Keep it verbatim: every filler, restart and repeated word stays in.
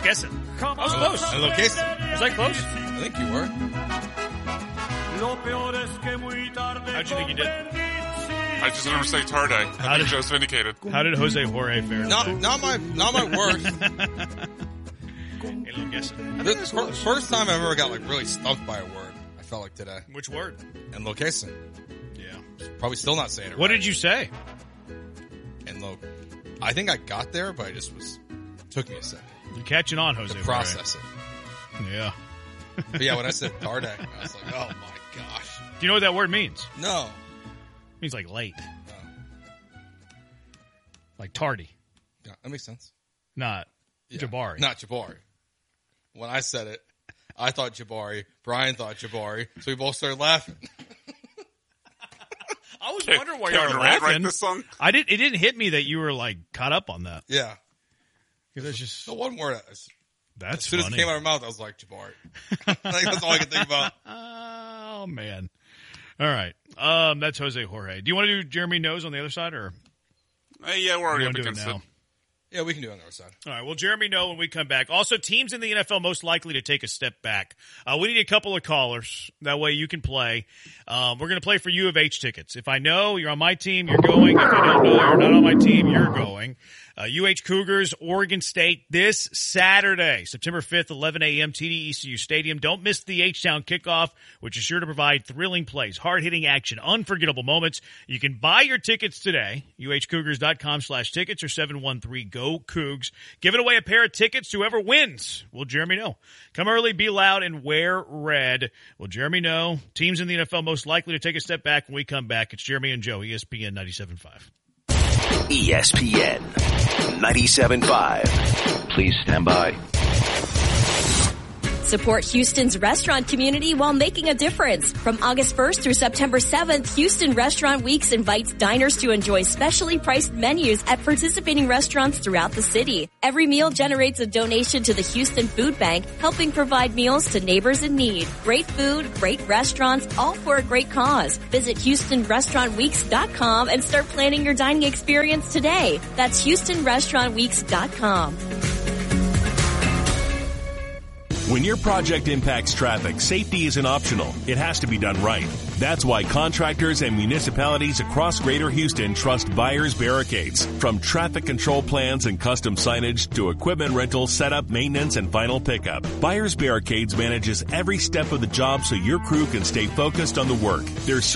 Enloquecen. I was close. Enloquecen. Was I close? I think you were. How'd you think you did? I just never say Tarde. I How think did- Joe's vindicated. How did Jose Jorge fare? Not, not my, not my worst. Enloquecen. This fir- first time I ever got like really stumped by a word. I felt like today. Which word? Enloquecen. Yeah. Probably still not saying it What right. did you say? Enlo. I think I got there, but I just was took me a second You're catching on, Jose to Jorge. process it. Yeah. But yeah, when I said Tarde, I was like, oh my gosh. Do you know what that word means? No. It means like late. No. Like tardy. Yeah, that makes sense. Not Yeah. Jabari. Not Jabari. When I said it, I thought Jabari. Brian thought Jabari. So we both started laughing. I was Kevin wondering why you were Durant laughing. write this song? I did. It didn't hit me that you were like caught up on that. Yeah. Because it's just The one word, as that's soon as funny. it came out of my mouth, I was like, Jabari. I think that's all I could think about. Oh man. All right. Um, that's Jose Jorge. Do you want to do Jeremy Knows on the other side, or Hey, yeah, we're do already you up want to do it against now? it. Yeah, we can do it on the other side. All right. Well, Jeremy know when we come back. Also, teams in the N F L most likely to take a step back. Uh, we need a couple of callers. That way you can play. Um, we're going to play for U of H tickets. If I know you're on my team, you're going. If I don't know you're not on my team, you're going. Uh, U H Cougars, Oregon State this Saturday, September fifth, eleven a.m., T D E C U Stadium. Don't miss the H-Town kickoff, which is sure to provide thrilling plays, hard-hitting action, unforgettable moments. You can buy your tickets today, U H Cougars dot com slash tickets or seven one three G O Cougs. Giving away a pair of tickets to whoever wins. Will Jeremy know? Come early, be loud, and wear red. Will Jeremy know? Teams in the N F L most likely to take a step back when we come back. It's Jeremy and Joe, E S P N ninety-seven point five. E S P N ninety-seven point five. Please stand by. Support Houston's restaurant community while making a difference. From August first through September seventh, Houston Restaurant Weeks invites diners to enjoy specially priced menus at participating restaurants throughout the city. Every meal generates a donation to the Houston Food Bank, helping provide meals to neighbors in need. Great food, great restaurants, all for a great cause. Visit Houston Restaurant Weeks dot com and start planning your dining experience today. That's Houston Restaurant Weeks dot com. When your project impacts traffic, safety isn't optional. It has to be done right. That's why contractors and municipalities across Greater Houston trust Buyers Barricades. From traffic control plans and custom signage to equipment rental, setup, maintenance, and final pickup, Buyers Barricades manages every step of the job so your crew can stay focused on the work. There's